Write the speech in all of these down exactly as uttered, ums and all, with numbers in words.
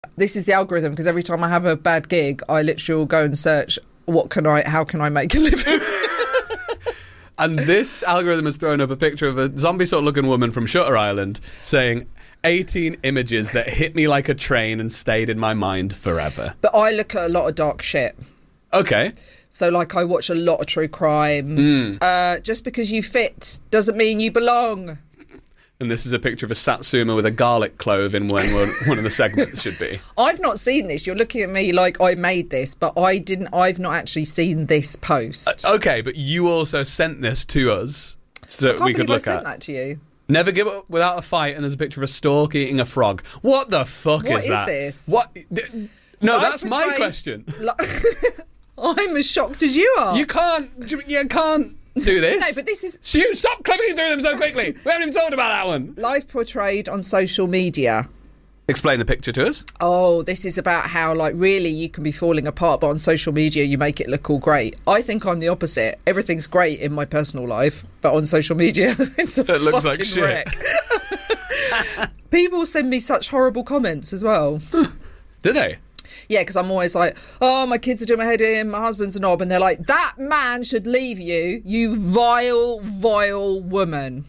This is the algorithm, because every time I have a bad gig, I literally will go and search, what can I, how can I make a living? And this algorithm has thrown up a picture of a zombie sort of looking woman from Shutter Island saying eighteen images that hit me like a train and stayed in my mind forever. But I look at a lot of dark shit. Okay. So, like, I watch a lot of true crime. Mm. Uh, just because you fit doesn't mean you belong. And this is a picture of a Satsuma with a garlic clove in when one of the segments should be. I've not seen this. You're looking at me like I made this, but I didn't. I've not actually seen this post. Uh, okay, but you also sent this to us so I can't we could look I at. sent that to you. Never give up without a fight, and there's a picture of a stork eating a frog. What the fuck What is is that? this? What? No, I've that's my portrayed- question. I'm as shocked as you are. You can't. You can't do this. No, but this is... You stop clicking through them so quickly. We haven't even talked about that one. Live portrayed on social media. Explain the picture to us. Oh, this is about how, like, really you can be falling apart, but on social media you make it look all great. I think I'm the opposite. Everything's great in my personal life, but on social media it's a It looks fucking like shit. wreck. People send me such horrible comments as well. Do they? Yeah, because I'm always like, oh, my kids are doing my head in, my husband's a knob, and they're like, that man should leave you, you vile, vile woman.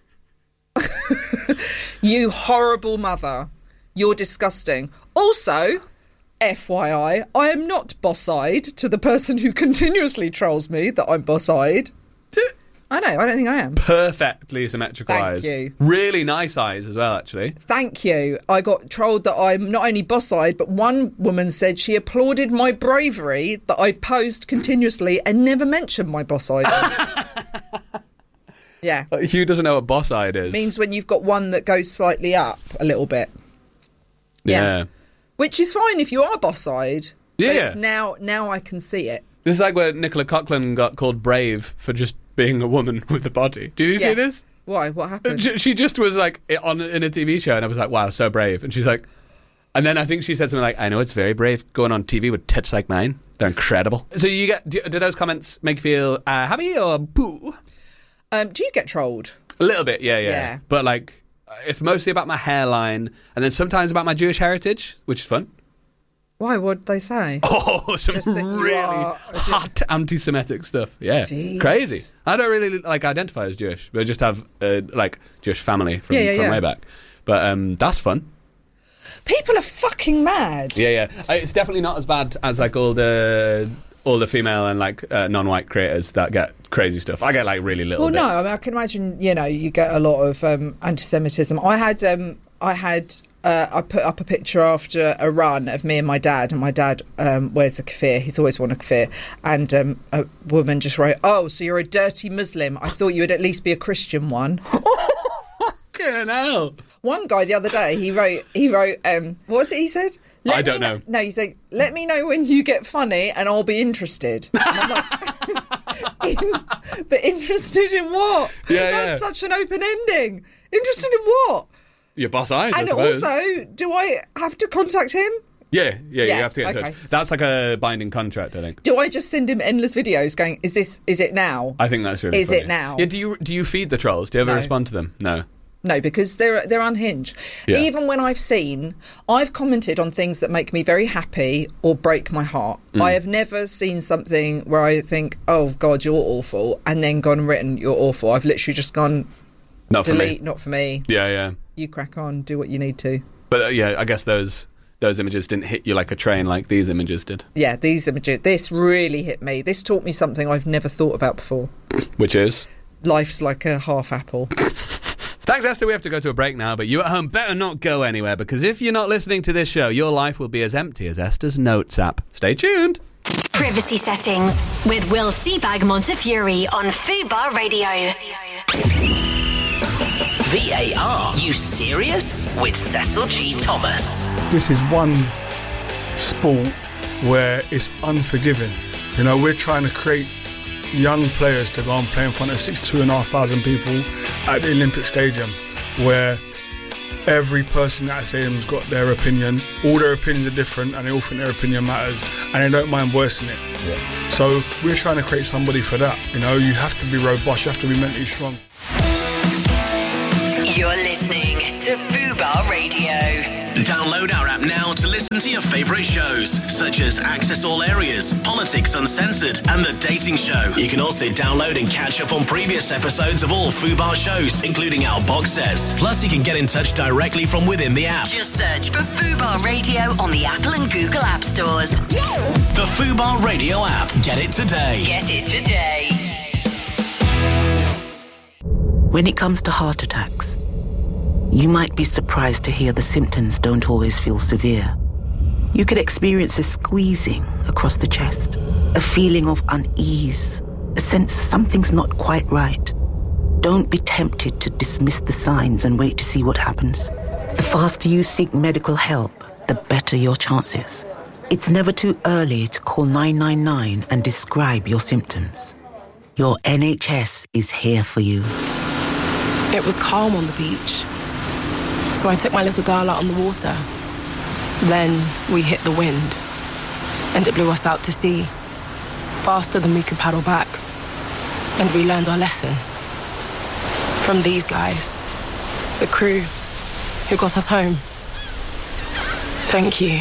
You horrible mother. You're disgusting. Also, F Y I, I am not boss-eyed to the person who continuously trolls me that I'm boss-eyed. I know, I don't think I am. Perfectly symmetrical Thank eyes. you. Really nice eyes as well, actually. Thank you. I got trolled that I'm not only boss-eyed, but one woman said she applauded my bravery that I posed continuously and never mentioned my boss-eyed. Yeah. Hugh doesn't know what boss-eyed is. Means when you've got one that goes slightly up a little bit. Yeah. Yeah. Which is fine if you are boss-eyed. Yeah. But it's now, now I can see it. This is like where Nicola Coughlan got called brave for just being a woman with a body. Did you Yeah. see this? Why? What happened? She she just was like on in a T V show, and I was like, wow, so brave. And she's like, and then I think she said something like, I know it's very brave going on T V with tits like mine. They're incredible. So you get, do, do those comments make you feel uh, happy or boo? Um, do you get trolled? A little bit, yeah, yeah, Yeah. But like, it's mostly about my hairline, and then sometimes about my Jewish heritage, which is fun. Why? What'd they say? Oh, some Just that you really are- hot anti-Semitic stuff. Yeah, Jeez. crazy. I don't really like identify as Jewish, but I just have uh, like Jewish family from, Yeah, yeah, from yeah. way back. But um, that's fun. People are fucking mad. Yeah, yeah. I- It's definitely not as bad as like all the all the female and like uh, non-white creators that get crazy stuff. I get like really little. Well, no, bits. I mean, I can imagine, you know, you get a lot of um, anti-Semitism. I had, um, I had, uh, I put up a picture after a run of me and my dad, and my dad um, wears a keffiyeh. He's always worn a keffiyeh. And um, a woman just wrote, oh, so you're a dirty Muslim. I thought you would at least be a Christian one. Fucking hell. One guy the other day, he wrote, he wrote, um, what was it he said? Let I don't me know. No, he said, let me know when you get funny and I'll be interested. And I'm like, in, but interested in what? Yeah, That's yeah. such an open ending. Interested in what? Your boss eyes, I And suppose. also, do I have to contact him? yeah, yeah, Yeah, you have to get in okay. touch. That's like a binding contract, I think. Do I just send him endless videos going, is this, is it now? I think that's really Is funny. it now? Yeah, do you do you feed the trolls? Do you ever No. respond to them? No. No, because they're they're unhinged. Yeah. Even when I've seen, I've commented on things that make me very happy or break my heart. Mm. I have never seen something where I think, oh God, you're awful, and then gone and written, you're awful. I've literally just gone, Not for delete, me. not for me. Yeah, yeah. You crack on, do what you need to. But uh, yeah, I guess those those images didn't hit you like a train like these images did. Yeah, these images, this really hit me. This taught me something I've never thought about before. Which is? Life's like a half apple. Thanks, Esther. We have to go to a break now, but you at home better not go anywhere, because if you're not listening to this show, your life will be as empty as Esther's Notes app. Stay tuned. Privacy Settings with Will Seabag Montefiore on Fubar Radio. V A R, you serious? With Cecil G. Thomas. This is one sport where it's unforgiving. You know, we're trying to create young players to go and play in front of sixty-two and a half thousand people at the Olympic Stadium, where every person at the stadium's got their opinion. All their opinions are different, and they all think their opinion matters, and they don't mind voicing it. Yeah. So we're trying to create somebody for that. You know, you have to be robust, you have to be mentally strong. You're listening to Fubar Radio. Download our app now to listen to your favourite shows, such as Access All Areas, Politics Uncensored, and The Dating Show. You can also download and catch up on previous episodes of all Fubar shows, including our box sets. Plus, you can get in touch directly from within the app. Just search for Fubar Radio on the Apple and Google App Stores. The Fubar Radio app. Get it today. Get it today. When it comes to heart attacks, you might be surprised to hear the symptoms don't always feel severe. You could experience a squeezing across the chest, a feeling of unease, a sense something's not quite right. Don't be tempted to dismiss the signs and wait to see what happens. The faster you seek medical help, the better your chances. It's never too early to call nine nine nine and describe your symptoms. Your N H S is here for you. It was calm on the beach, so I took my little girl out on the water. Then we hit the wind, and it blew us out to sea, faster than we could paddle back. And we learned our lesson from these guys, the crew who got us home. Thank you.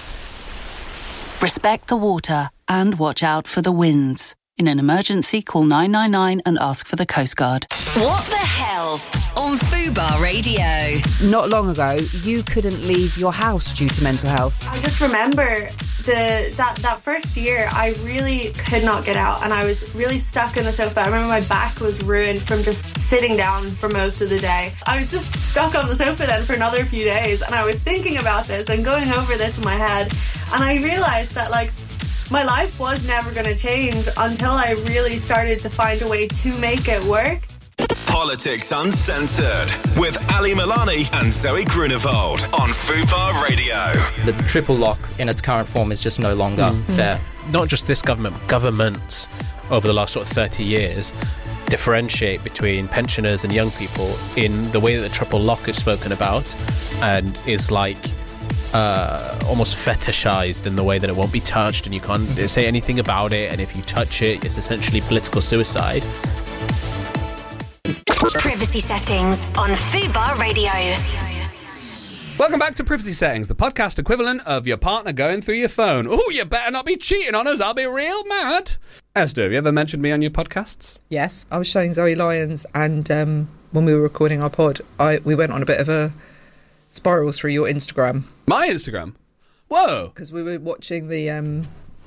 Respect the water and watch out for the winds. In an emergency, call nine nine nine and ask for the Coast Guard. What the Health on Fubar Radio. Not long ago, you couldn't leave your house due to mental health. I just remember the that, that first year, I really could not get out and I was really stuck on the sofa. I remember my back was ruined from just sitting down for most of the day. I was just stuck on the sofa then for another few days and I was thinking about this and going over this in my head, and I realised that, like, my life was never going to change until I really started to find a way to make it work. Politics Uncensored with Ali Milani and Zoe Grunewald on Fubar Radio. The triple lock in its current form is just no longer mm. fair. Not just this government, but governments over the last sort of thirty years differentiate between pensioners and young people in the way that the triple lock is spoken about and is like uh, almost fetishized in the way that it won't be touched and you can't say anything about it, and if you touch it, it's essentially political suicide. Privacy Settings on Fubar Radio. Welcome back to Privacy Settings, the podcast equivalent of your partner going through your phone. Oh, you better not be cheating on us, I'll be real mad. Esther, have you ever mentioned me on your podcasts? Yes, I was showing Zoe Lyons, and um, when we were recording our pod, I we went on a bit of a spiral through your Instagram. My Instagram? Whoa. Because we were watching the um,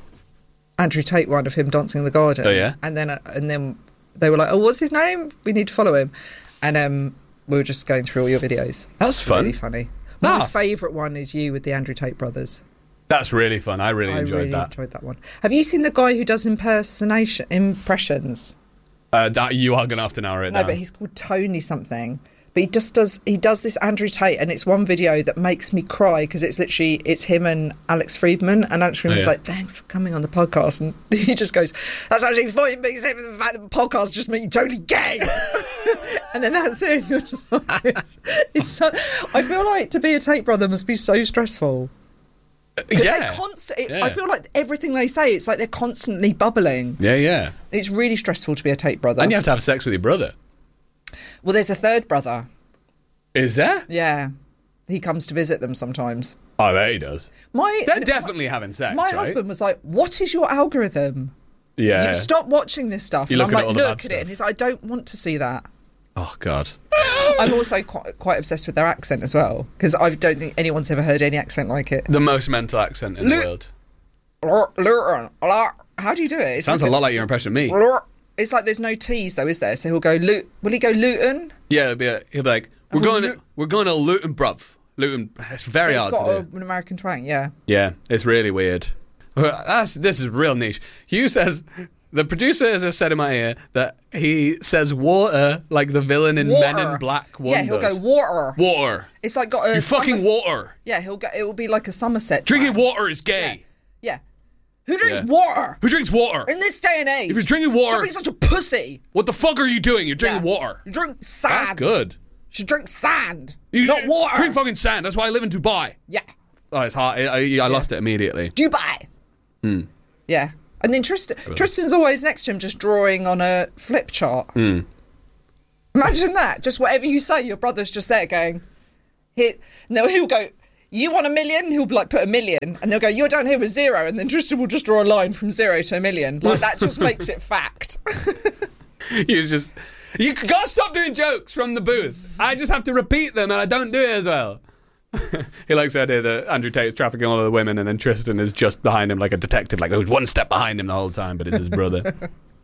Andrew Tate one of him dancing in the garden. Oh, yeah? And then, uh, and then they were like, oh, what's his name? We need to follow him. And um, we were just going through all your videos. That's it's fun. Really funny. My Ah. favourite one is you with the Andrew Tate brothers. That's really fun. I really enjoyed I really that. enjoyed that one. Have you seen the guy who does impersonation impressions? Uh, that you are going to have to narrow it No, down. but he's called Tony something. But he just does he does this Andrew Tate, and it's one video that makes me cry because it's literally it's him and Alex Friedman, and Alex Friedman's Oh, yeah. like, "Thanks for coming on the podcast," and he just goes, "That's actually funny, except for the fact that the podcast just make you totally gay." And then that's it. You're just like, it's, it's so, I feel like to be a Tate brother must be so stressful. Yeah. Const- it, Yeah. I feel like everything they say, it's like they're constantly bubbling. Yeah, yeah. It's really stressful to be a Tate brother. And you have to have sex with your brother. Well, there's a third brother. Is there? Yeah. He comes to visit them sometimes. Oh, there he does. My, They're definitely having sex, My right? husband was like, what is your algorithm? Yeah. You stop watching this stuff. You're and I'm looking like, at all the look bad at it. And he's like, I don't want to see that. Oh, God. I'm also quite, quite obsessed with their accent as well, because I don't think anyone's ever heard any accent like it. The most mental accent in Lu- the world. How do you do it? It Sounds a lot like your impression of me. It's like there's no T's though, is there? So he'll go, Lu- will he go Luton? Yeah, he'll be, a, he'll be like, we're Oh, going, Lu- to, we're going to Luton, bruv. Luton. It's very It's hard got to a, do. an American twang, yeah. Yeah, it's really weird. That's, this is real niche. Hugh says, the producer has said in my ear that he says water like the villain in Water. Men in Black one Yeah, he'll does. go water. Water. It's like got a You fucking Somerset- water. Yeah, he'll go. It will be like a Somerset. Drinking twang. water is gay. Yeah. Who drinks Yeah. water? Who drinks water? In this day and age. If you're drinking water- Stop being such a pussy. What the fuck are you doing? You're drinking Yeah. water. You drink sand. That's good. You should drink sand, You not water. Drink fucking sand. That's why I live in Dubai. Yeah. Oh, it's hard. I, I, I lost it immediately. Dubai. Hmm. Yeah. And then Tristan, Tristan's always next to him just drawing on a flip chart. Hmm. Imagine that. Just whatever you say, your brother's just there going, hit. No, he'll go, you want a million? He'll like put a million, and they'll go, you're down here with zero, and then Tristan will just draw a line from zero to a million. Like that just makes it fact. He's just, you gotta stop doing jokes from the booth. I just have to repeat them, and I don't do it as well. He likes the idea that Andrew Tate is trafficking all of the women, and then Tristan is just behind him like a detective, like oh, one step behind him the whole time, but it's his brother.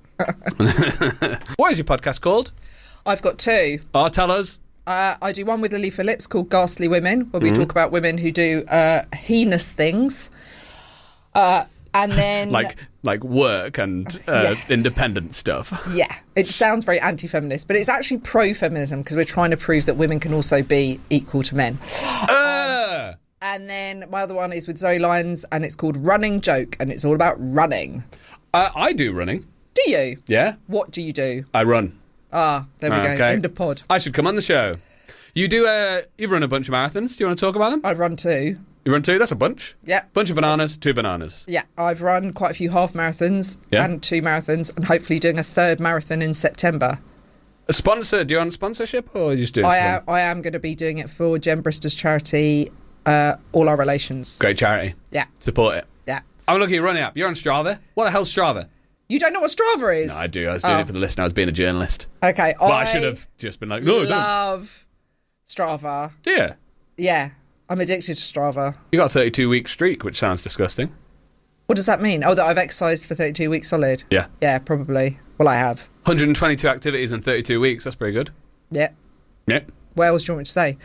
What is your podcast called? I've got two. Oh, tell us. Uh, I do one with Lily Phillips called Ghastly Women, where we Mm-hmm. talk about women who do uh, heinous things. Uh, and then... like like work and uh, Yeah. independent stuff. Yeah, it sounds very anti-feminist, but it's actually pro-feminism because we're trying to prove that women can also be equal to men. Uh! And then my other one is with Zoe Lyons, and it's called Running Joke, and it's all about running. Uh, I do running. Do you? Yeah. What do you do? I run. Ah, there we go. Okay. End of pod. I should come on the show. You do. Uh, you've run a bunch of marathons. Do you want to talk about them? I've run two. You run two? That's a bunch. Yeah. Bunch of bananas, two bananas. Yeah, I've run quite a few half marathons Yeah. and two marathons, and hopefully doing a third marathon in September. A sponsor? Do you want sponsorship, or you just do it? I for am, fun? I am going to be doing it for Jen Brister's charity, uh, All Our Relations. Great charity. Yeah. Support it. Yeah. I'm looking at running up. You're on Strava. What the hell's Strava? You don't know what Strava is? No, I do. I was doing Oh. it for the listener. I was being a journalist. Okay. Well, I, I should have just been like, no, don't. love Strava. Yeah. Yeah, I'm addicted to Strava. You got a thirty-two week streak, which sounds disgusting. What does that mean? Oh, that I've exercised for thirty-two weeks solid? Yeah. Yeah, probably. Well, I have. one hundred twenty-two activities in thirty-two weeks. That's pretty good. Yeah. Yeah. What else do you want me to say?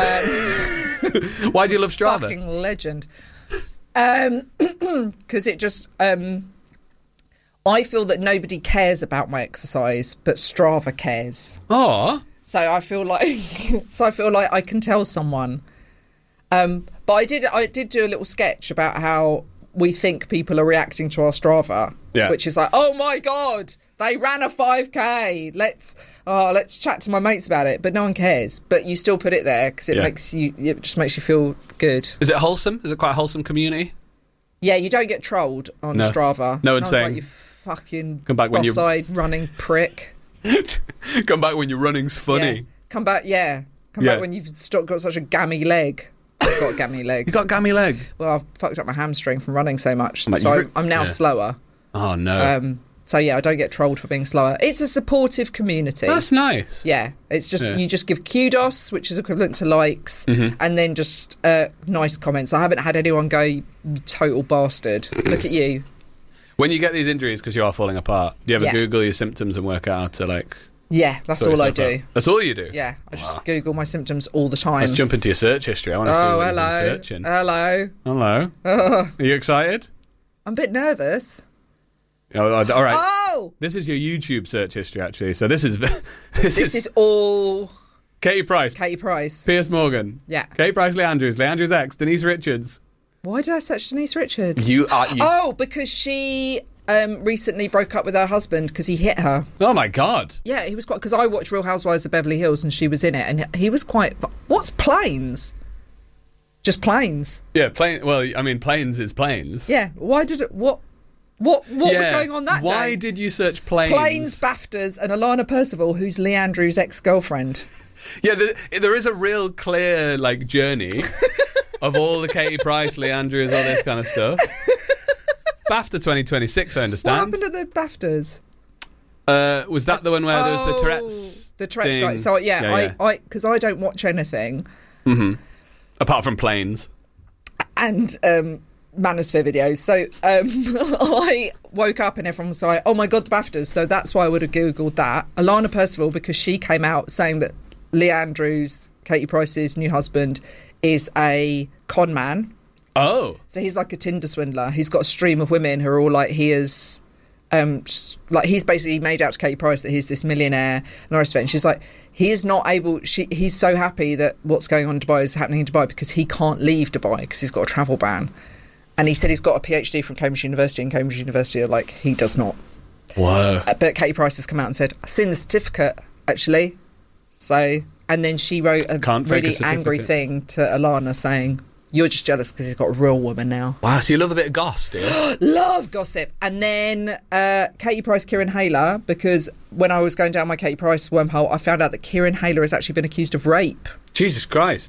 Um, Why do you love Strava? Fucking legend. Um, because it just... Um, I feel that nobody cares about my exercise, but Strava cares. Oh. So I feel like, so I feel like I can tell someone. Um, but I did, I did do a little sketch about how we think people are reacting to our Strava, Yeah. which is like, oh my god, they ran a five K. Let's, oh, let's chat to my mates about it. But no one cares. But you still put it there because it Yeah. makes you, it just makes you feel good. Is it wholesome? Is it quite a wholesome community? Yeah, you don't get trolled on No. Strava. No one's one's saying- like, you fucking Come back when you- boss-eyed running prick. Come back when your running's funny. Yeah. Come back, yeah. Come Yeah. back when you've st- got such a gammy leg. I've got a gammy leg. You got a gammy leg? Well, I've fucked up my hamstring from running so much. Like, so you I'm, re- I'm now yeah. slower. Oh, no. Um, so yeah, I don't get trolled for being slower. It's a supportive community. That's nice. Yeah, it's just Yeah. you just give kudos, which is equivalent to likes, Mhm. and then just uh, nice comments. I haven't had anyone go, "You total bastard." Look at you. When you get these injuries because you are falling apart, do you ever Yeah. Google your symptoms and work out how to, like... Yeah, that's sort all I yourself do. out? That's all you do? Yeah, I just Wow. Google my symptoms all the time. Let's jump into your search history. I want to see Oh, what you've been hello. searching. Hello. Hello. Ugh. Are you excited? I'm a bit nervous. Oh, all right. Oh! This is your YouTube search history, actually. So this is... this, This is, is all Katie Price, Katie Price. Piers Morgan, Yeah. Katie Price, Lee Andrews, Lee Andrews' ex, Denise Richards. Why did I search Denise Richards? You are... You, Oh, because she um, recently broke up with her husband because he hit her. oh, my God. Yeah, he was quite... Because I watched Real Housewives of Beverly Hills and she was in it, and he was quite... What's planes? Just planes. Yeah, plane. Well, I mean, planes is planes. Yeah. Why did it... What... What What was Yeah. going on that Why day? did you search planes? Planes, BAFTAs, and Alana Percival, who's Lee Andrews' ex-girlfriend. Yeah, there, there is a real clear, like, journey of all the Katie Price, Lee Andrews, all this kind of stuff. BAFTA twenty twenty-six, I What understand. happened to the BAFTAs? Uh, was that the one where there was the Oh, Tourette's The Tourette's thing? guy. So, yeah, yeah, yeah. I... Because I, I don't watch anything. hmm Apart from planes. And... um Manosphere videos. So um, I woke up and everyone was like, oh my God, the BAFTAs. So that's why I would have Googled that. Alana Percival, because she came out saying that Lee Andrews, Katie Price's new husband, is a con man. Oh. So he's like a Tinder swindler. He's got a stream of women who are all like, he is... Um, just- like he's basically made out to Katie Price that he's this millionaire and all the rest of it. And she's like, he is not able... She, he's so happy that what's going on in Dubai is happening in Dubai because he can't leave Dubai because he's got a travel ban. And he said he's got a PhD from Cambridge University, and Cambridge University are like, he does not. Whoa. Uh, But Katie Price has come out and said, I've seen the certificate, actually. So, and then she wrote a Can't fake a really angry certificate. thing to Alana saying, you're just jealous because he's got a real woman now. Wow, so you love a bit of goss, do you? Love gossip. And then uh, Katie Price, Kieran Hayler, because when I was going down my Katie Price wormhole, I found out that Kieran Hayler has actually been accused of rape. Jesus Christ.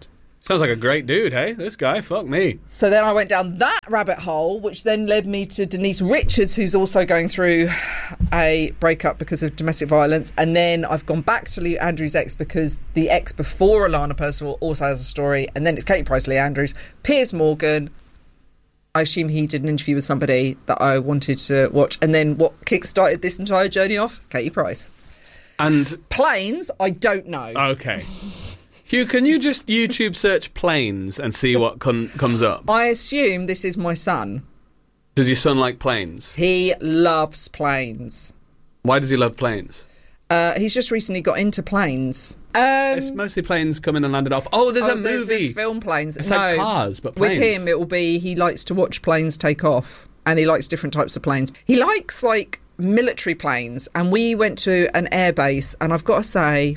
Sounds like a great dude, hey? This guy, fuck me. So then I went down that rabbit hole, which then led me to Denise Richards, who's also going through a breakup because of domestic violence. And then I've gone back to Lee Andrews' ex because the ex before Alana Percival also has a story. And then it's Katie Price, Lee Andrews, Piers Morgan. I assume he did an interview with somebody that I wanted to watch. And then what kick-started this entire journey off? Katie Price. And Planes, I don't know. Okay. Hugh, can you just YouTube search planes and see what con- comes up? I assume this is my son. Does your son like planes? He loves planes. Why does he love planes? Uh, he's just recently got into planes. Um, it's mostly planes coming and landing off. Oh, there's oh, a movie. There's film planes. It's no, like cars, but planes. With him, it will be he likes to watch planes take off, and he likes different types of planes. He likes, like, military planes, and we went to an airbase, and I've got to say,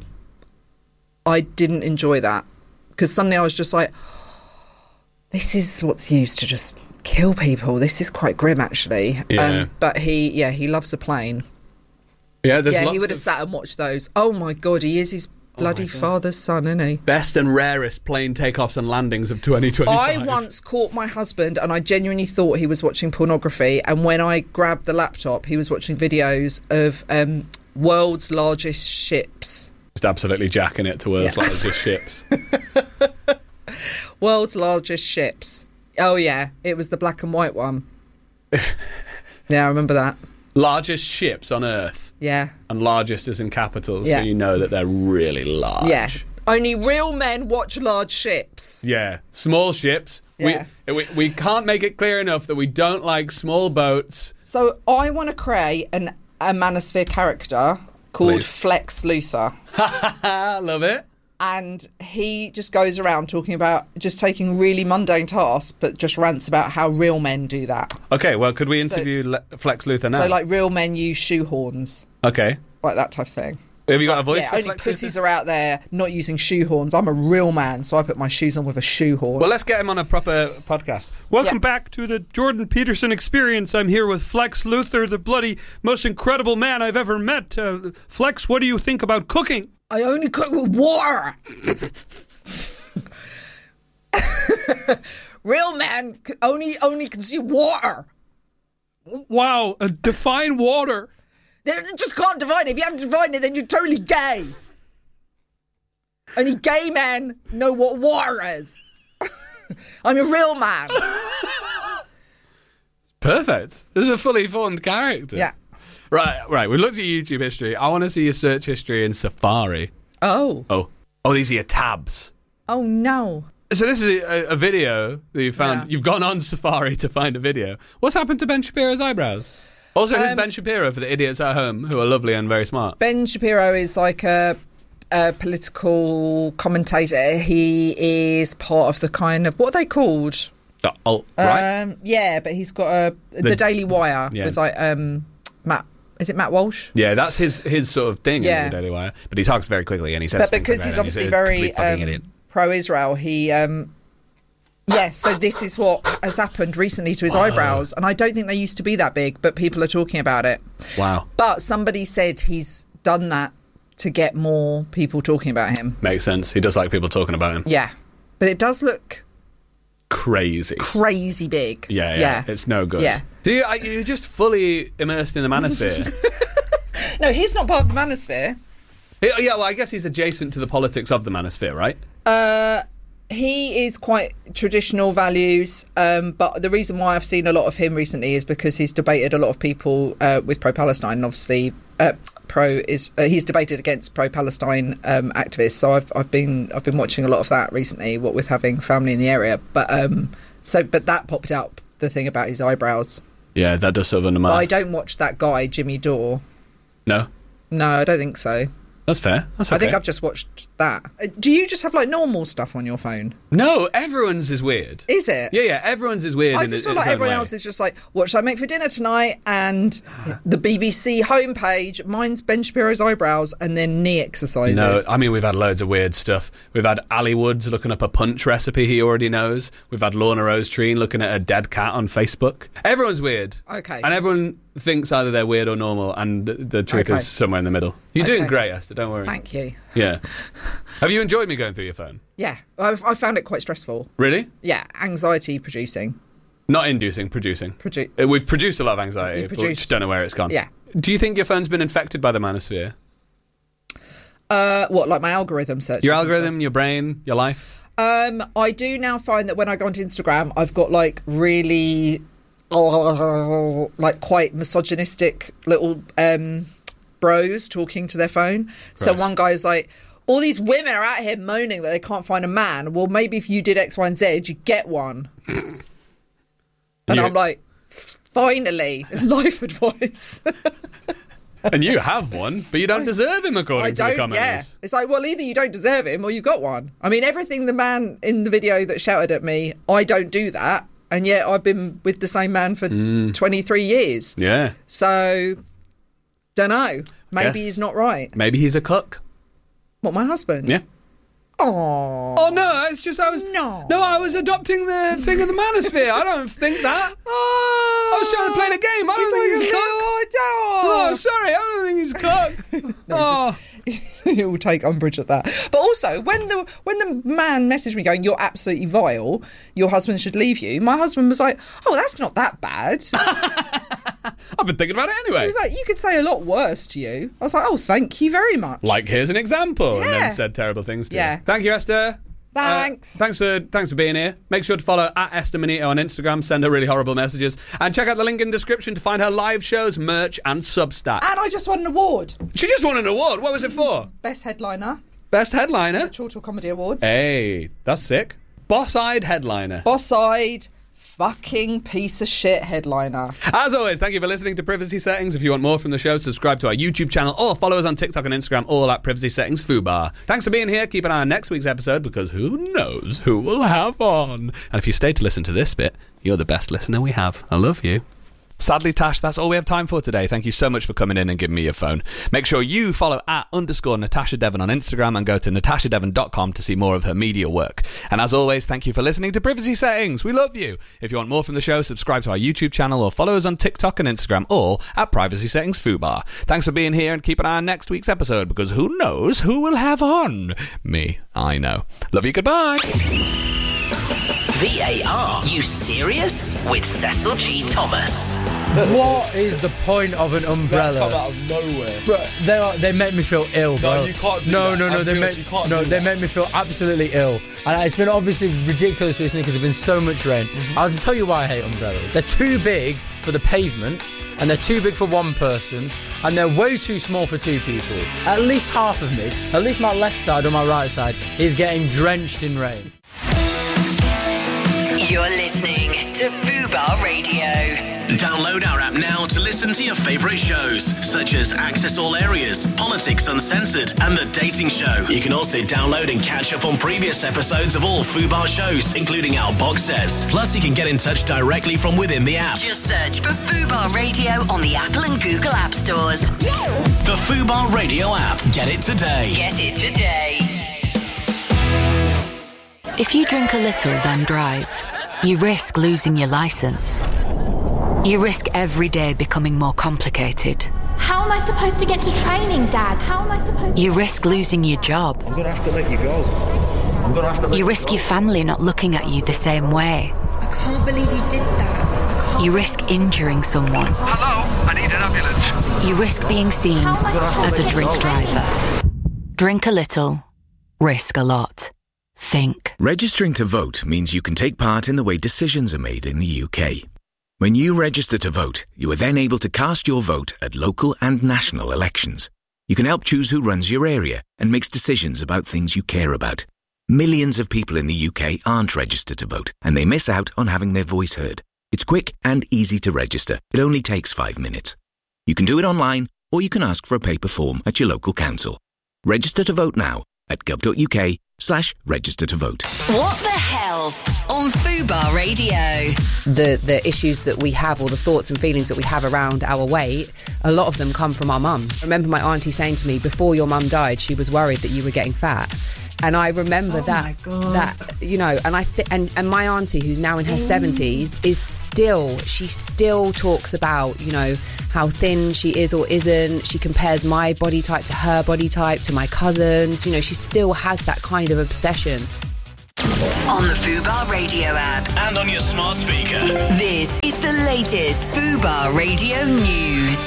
I didn't enjoy that, because suddenly I was just like, this is what's used to just kill people. This is quite grim, actually. Yeah. Um, but he, yeah, he loves a plane. Yeah, there's yeah, lots he would have of sat and watched those. Oh my God, he is his bloody God. father's son, isn't he? best and rarest plane takeoffs and landings of twenty twenty-five. I once caught my husband and I genuinely thought he was watching pornography, and when I grabbed the laptop, he was watching videos of um, world's largest ships. Just absolutely jacking it to world's Yeah. largest ships. World's largest ships. Oh yeah, it was the black and white one. Yeah, I remember that. Largest ships on Earth. Yeah. And largest is in capitals, Yeah. so you know that they're really large. Yeah. Only real men watch large ships. Yeah. Small ships. Yeah. We, we we can't make it clear enough that we don't like small boats. So I want to create an, a Manosphere character called Please. Flex Luthor. Love it. And he just goes around talking about just taking really mundane tasks, but just rants about how real men do that. Okay, well, could we So- interview Le- Flex Luthor now? So, like, real men use shoehorns, okay. like that type of thing. Have you got a voice Yeah, for only Flex pussies Luthor? are out there not using shoehorns. I'm a real man, so I put my shoes on with a shoehorn. Well, let's get him on a proper podcast. Welcome Yeah. back to the Jordan Peterson experience. I'm here with Flex Luthor, the bloody most incredible man I've ever met. Uh, Flex, what do you think about cooking? I only cook with water. Real men c- only only consume water. Wow, uh, define water. They they just can't define it. If you haven't defined it, then you're totally gay. Only gay men know what water is. I'm a real man. Perfect. This is a fully formed character. Yeah. Right, right. We looked at your YouTube history. I want to see your search history in Safari. Oh. Oh. Oh, these are your tabs. Oh no. So this is a, a video that you found. Yeah. You've gone on Safari to find a video. What's happened to Ben Shapiro's eyebrows? Also, who's Um, Ben Shapiro for the idiots at home who are lovely and very smart? Ben Shapiro is like a, a political commentator. He is part of the kind of, what are they called? The alt right. Um, yeah, but he's got a the, The- Daily Wire Yeah. with like um, Matt. Is it Matt Walsh? Yeah, that's his his sort of thing Yeah. in the Daily Wire. But he talks very quickly and he says But things because like he's that, and obviously a very complete fucking idiot. um, pro-Israel, he um, yeah. So this is what has happened recently to his eyebrows, and I don't think they used to be that big, but people are talking about it. Wow. But somebody said he's done that to get more people talking about him. Makes sense. He does like people talking about him. Yeah, but it does look Crazy. crazy big. Yeah, yeah, yeah. it's no good. Yeah. So you, are- you're just fully immersed in the manosphere. No, he's not part of the manosphere. Yeah, yeah, well, I guess he's adjacent to the politics of the manosphere, right? Uh, he is quite traditional values, um, but the reason why I've seen a lot of him recently is because he's debated a lot of people uh, with pro-Palestine, and obviously uh, pro is uh, he's debated against pro-Palestine um, activists. So I've I've been I've been watching a lot of that recently. What with having family in the area, but um, so but that popped up the thing about his eyebrows. Yeah, that does sort of undermine. I don't watch that guy Jimmy Dore. No, No, I don't think so. that's fair. That's okay. I think I've just watched that. Uh, Do you just have like normal stuff on your phone? No, everyone's is weird. Is it? Yeah, yeah, everyone's is weird. I in just it- feel in like its own everyone way. else is just like, what should I make for dinner tonight? And the B B C homepage, mine's Ben Shapiro's eyebrows and then knee exercises. No, I mean, we've had loads of weird stuff. We've had Ali Woods looking up a punch recipe he already knows. We've had Lorna Rose Treen looking at a dead cat on Facebook. Everyone's weird. Okay. And everyone thinks either they're weird or normal, and the, the truth Okay. is somewhere in the middle. You're doing Okay. great, Esther, don't worry. Thank you. Yeah. Have you enjoyed me going through your phone? Yeah, I've, I found it quite stressful. Really? Yeah, anxiety producing. Not inducing, producing. Produ- Uh, We've produced a lot of anxiety, You but we produced- just don't know where it's gone. Yeah. Do you think your phone's been infected by the manosphere? Uh, what, like my algorithm search? Your algorithm, your brain, your life? Um, I do now find that when I go onto Instagram, I've got like really, oh, like quite misogynistic little um, bros talking to their phone. So Gross. one guy's like, all these women are out here moaning that they can't find a man. Well, maybe if you did X, Y, and Z, you get one. And You- I'm like, finally, life advice. And you have one, but you don't deserve him, according I to the don't, commenters. yeah. It's like, well, either you don't deserve him or you've got one. I mean, everything the man in the video that shouted at me, I don't do that. And yet I've been with the same man for Mm. twenty-three years. Yeah. So, don't know. Maybe Guess. he's not right. Maybe he's a cook. What, my husband? Yeah. Oh. Oh, no, it's just I was... No. No, I was adopting the thing of the manosphere. I don't think that. Oh. I was trying to play the game. I don't think he's a cook. Oh, sorry, I don't think he's a cook. Oh. It will take umbrage at that. But also, when the when the man messaged me going, "You're absolutely vile. Your husband should leave you," my husband was like, "Oh, that's not that bad." I've been thinking about it anyway. He was like, "You could say a lot worse to you." I was like, "Oh, thank you very much." Like, here's an example. And Yeah. then said terrible things to Yeah. you. Thank you, Esther. Thanks. Uh, thanks for thanks for being here. Make sure to follow at Esther Manito on Instagram. Send her really horrible messages. And check out the link in the description to find her live shows, merch, and Substack. And I just won an award. She just won an award. What was it for? Best headliner. Best headliner? The Chortle Comedy Awards. Hey, that's sick. Boss-eyed headliner. Boss-eyed, fucking piece of shit headliner. As always, thank you for listening to Privacy Settings. If you want more from the show, subscribe to our YouTube channel or follow us on TikTok and Instagram, all at Privacy Settings Fubar. Thanks for being here. Keep an eye on next week's episode because who knows who we'll have on. And if you stay to listen to this bit, you're the best listener we have. I love you. Sadly, Tash, that's all we have time for today. Thank you so much for coming in and giving me your phone. Make sure you follow at underscore Natasha Devon on Instagram and go to natasha devon dot com to see more of her media work. And as always, thank you for listening to Privacy Settings. We love you. If you want more from the show, subscribe to our YouTube channel or follow us on TikTok and Instagram, all at Privacy Settings Fubar. Thanks for being here and keep an eye on next week's episode because who knows who we'll have on? Me, I know. Love you, goodbye. V A R, you serious? With Cecil G. Thomas. What is the point of an umbrella? That come out of nowhere. Bro, they are, they make me feel ill, bro. No, you can't do no, that. No, no, I'm they honest, make you can't no, do they that. make me feel absolutely ill, and it's been obviously ridiculous recently because there's been so much rain. Mm-hmm. I'll tell you why I hate umbrellas. They're too big for the pavement, and they're too big for one person, and they're way too small for two people. At least half of me, at least my left side or my right side, is getting drenched in rain. You're listening to Fubar Radio. Download our app now to listen to your favourite shows, such as Access All Areas, Politics Uncensored, and The Dating Show. You can also download and catch up on previous episodes of all Fubar shows, including our box sets. Plus, you can get in touch directly from within the app. Just search for Fubar Radio on the Apple and Google App Stores. The Fubar Radio app. Get it today. Get it today. If you drink a little, then drive, you risk losing your license. You risk every day becoming more complicated. How am I supposed to get to training, Dad? How am I supposed to... You risk losing your job. I'm gonna have to let you go. I'm gonna have to let You you risk go. your family not looking at you the same way. I can't believe you did that. You risk injuring someone. Hello, I need an ambulance. You risk being seen How am I supposed as to a get drink to training? driver. Drink a little, risk a lot. Think. Registering to vote means you can take part in the way decisions are made in the U K. When you register to vote, you are then able to cast your vote at local and national elections. You can help choose who runs your area and makes decisions about things you care about. Millions of people in the U K aren't registered to vote, and they miss out on having their voice heard. It's quick and easy to register. It only takes five minutes. You can do it online, or you can ask for a paper form at your local council. Register to vote now at gov.uk slash register to vote. What the health on Fubar Radio. The the issues that we have, or the thoughts and feelings that we have around our weight, a lot of them come from our mums. I remember my auntie saying to me, before your mum died, she was worried that you were getting fat. And I remember Oh that, my God. that you know, and I th- and and my auntie, who's now in her seventies, is still she still talks about, you know, how thin she is or isn't. She compares my body type to her body type, to my cousins. You know, she still has that kind of obsession. On the Fubar Radio app. And on your smart speaker. This is the latest Fubar Radio news.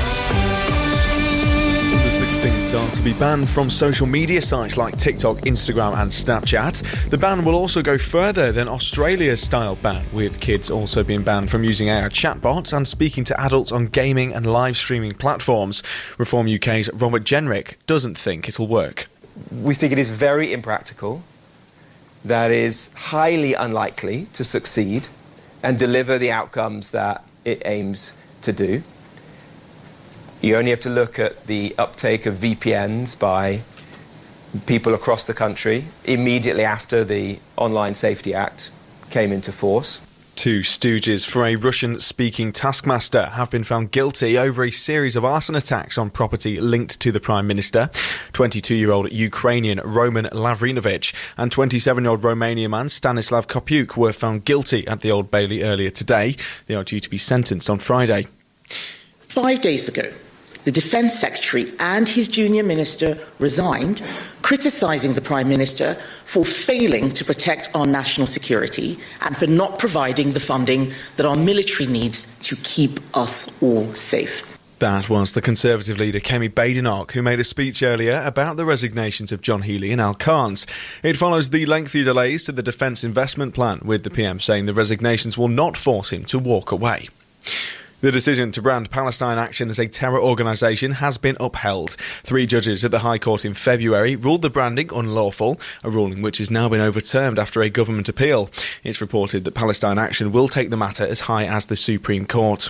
The sixteens are to be banned from social media sites like TikTok, Instagram and Snapchat. The ban will also go further than Australia's style ban, with kids also being banned from using A I chatbots and speaking to adults on gaming and live streaming platforms. Reform U K's Robert Jenrick doesn't think it'll work. We think it is very impractical, that is highly unlikely to succeed and deliver the outcomes that it aims to do. You only have to look at the uptake of V P Ns by people across the country immediately after the Online Safety Act came into force. Two stooges for a Russian-speaking taskmaster have been found guilty over a series of arson attacks on property linked to the Prime Minister. twenty-two-year-old Ukrainian Roman Lavrinovich and twenty-seven-year-old Romanian man Stanislav Kopuk were found guilty at the Old Bailey earlier today. They are due to be sentenced on Friday. Five days ago, the Defence Secretary and his junior minister resigned, criticising the Prime Minister for failing to protect our national security and for not providing the funding that our military needs to keep us all safe. That was the Conservative leader Kemi Badenoch, who made a speech earlier about the resignations of John Healey and Al Carnes. It follows the lengthy delays to the Defence Investment Plan, with the P M saying the resignations will not force him to walk away. The decision to brand Palestine Action as a terror organisation has been upheld. Three judges at the High Court in February ruled the branding unlawful, a ruling which has now been overturned after a government appeal. It's reported that Palestine Action will take the matter as high as the Supreme Court.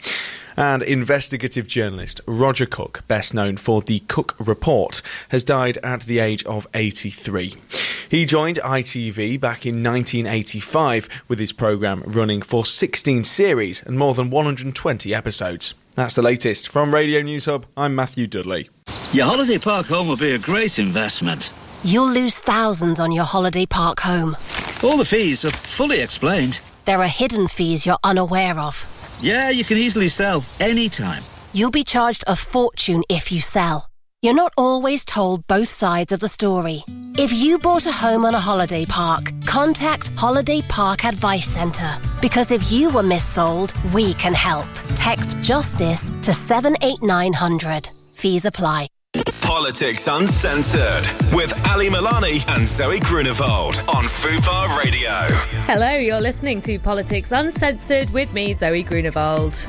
And investigative journalist Roger Cook, best known for the Cook Report, has died at the age of eighty-three. He joined I T V back in nineteen eighty-five, with his programme running for sixteen series and more than one hundred twenty episodes. That's the latest. From Radio News Hub, I'm Matthew Dudley. Your holiday park home will be a great investment. You'll lose thousands on your holiday park home. All the fees are fully explained. There are hidden fees you're unaware of. Yeah, you can easily sell anytime. You'll be charged a fortune if you sell. You're not always told both sides of the story. If you bought a home on a holiday park, contact Holiday Park Advice Centre. Because if you were missold, we can help. Text JUSTICE to seven eight nine hundred. Fees apply. Politics Uncensored with Ali Milani and Zoe Grunewald on Fubar Radio. Hello, you're listening to Politics Uncensored with me, Zoe Grunewald.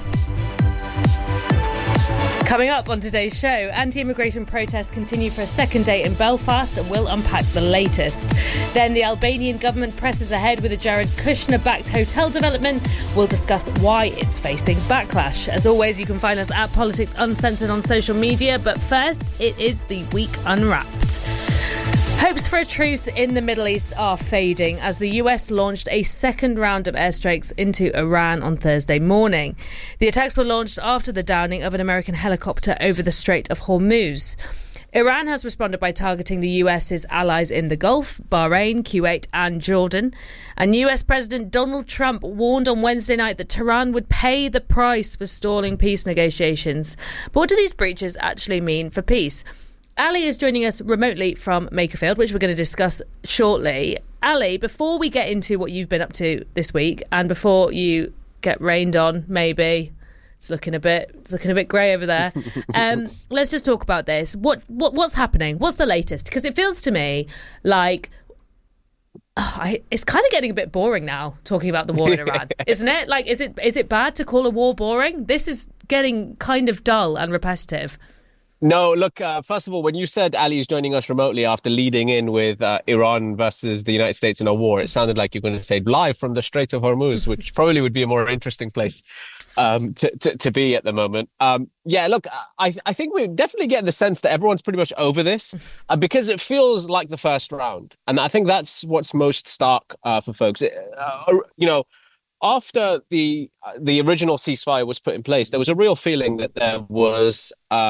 Coming up on today's show, anti-immigration protests continue for a second day in Belfast, and we'll unpack the latest. Then the Albanian government presses ahead with a Jared Kushner-backed hotel development. We'll discuss why it's facing backlash. As always, you can find us at Politics Uncensored on social media, but first, it is the Week Unwrapped. Hopes for a truce in the Middle East are fading as the U S launched a second round of airstrikes into Iran on Thursday morning. The attacks were launched after the downing of an American helicopter over the Strait of Hormuz. Iran has responded by targeting the U S's allies in the Gulf, Bahrain, Kuwait and Jordan. And U S President Donald Trump warned on Wednesday night that Tehran would pay the price for stalling peace negotiations. But what do these breaches actually mean for peace? Ali is joining us remotely from Makerfield, which we're going to discuss shortly. Ali, before we get into what you've been up to this week, and before you get rained on, maybe it's looking a bit, it's looking a bit grey over there. Um, let's just talk about this. What, what, what's happening? What's the latest? Because it feels to me like oh, I, it's kind of getting a bit boring now talking about the war in Iran, isn't it? Like, is it is it bad to call a war boring? This is getting kind of dull and repetitive. No, look, uh, first of all, when you said Ali is joining us remotely after leading in with uh, Iran versus the United States in a war, it sounded like you're going to say live from the Strait of Hormuz, which probably would be a more interesting place um, to, to, to be at the moment. Um, yeah, look, I, I think we're definitely getting the sense that everyone's pretty much over this uh, because it feels like the first round. And I think that's what's most stark uh, for folks. It, uh, you know, after the the original ceasefire was put in place, there was a real feeling that there was... Um,